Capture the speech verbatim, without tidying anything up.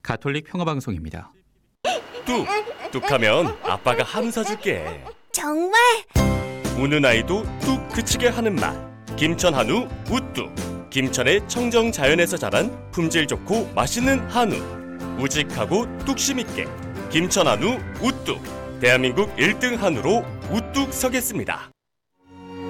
가톨릭 평화방송입니다. 뚝! 뚝하면 아빠가 한우 사줄게. 정말? 우는 아이도 뚝 그치게 하는 맛. 김천 한우 우뚝. 김천의 청정 자연에서 자란 품질 좋고 맛있는 한우. 우직하고 뚝심 있게. 김천 한우 우뚝. 대한민국 일 등 한우로 우뚝 서겠습니다.